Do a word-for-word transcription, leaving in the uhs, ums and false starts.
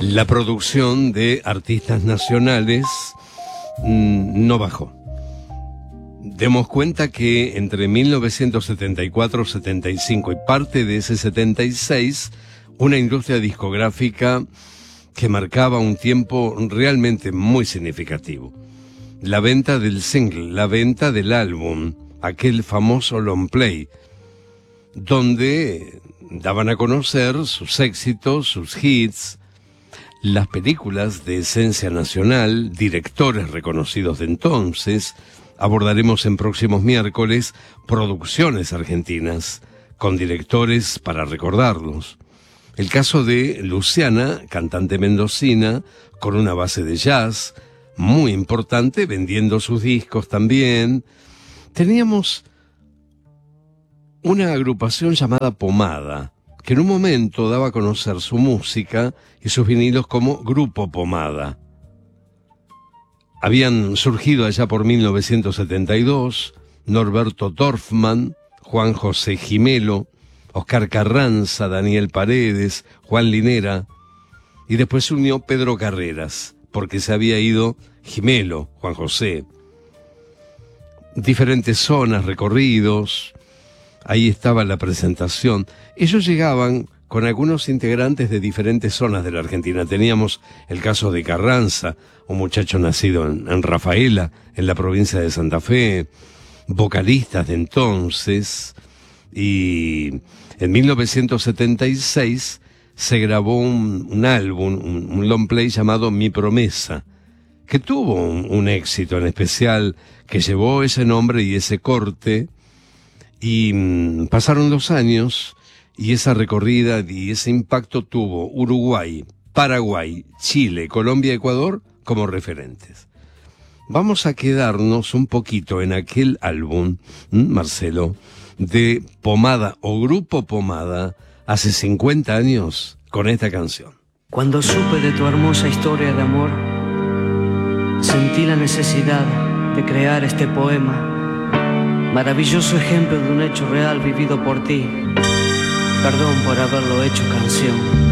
La producción de artistas nacionales mmm, no bajó. Demos cuenta que entre mil novecientos setenta y cuatro, setenta y cinco y parte de ese setenta y seis, una industria discográfica que marcaba un tiempo realmente muy significativo. La venta del single, la venta del álbum, aquel famoso long play, donde daban a conocer sus éxitos, sus hits, las películas de esencia nacional, directores reconocidos de entonces. Abordaremos en próximos miércoles producciones argentinas, con directores para recordarlos. El caso de Luciana, cantante mendocina, con una base de jazz muy importante, vendiendo sus discos también. Teníamos una agrupación llamada Pomada, que en un momento daba a conocer su música y sus vinilos como Grupo Pomada. Habían surgido allá por mil novecientos setenta y dos Norberto Dorfman, Juan José Gimelo, Oscar Carranza, Daniel Paredes, Juan Linera, y después se unió Pedro Carreras, porque se había ido Gimelo, Juan José. Diferentes zonas, recorridos, ahí estaba la presentación. Ellos llegaban con algunos integrantes de diferentes zonas de la Argentina. Teníamos el caso de Carranza, un muchacho nacido en, en Rafaela, en la provincia de Santa Fe, vocalistas de entonces, y en mil novecientos setenta y seis se grabó un, un álbum, un, un long play llamado Mi Promesa, que tuvo un, un éxito en especial, que llevó ese nombre y ese corte, y mmm, pasaron dos años, y esa recorrida y ese impacto tuvo Uruguay, Paraguay, Chile, Colombia, Ecuador como referentes. Vamos a quedarnos un poquito en aquel álbum, ¿m? Marcelo, de Pomada o Grupo Pomada, hace cincuenta años, con esta canción. Cuando supe de tu hermosa historia de amor, sentí la necesidad de crear este poema, maravilloso ejemplo de un hecho real vivido por ti. Perdón por haberlo hecho canción.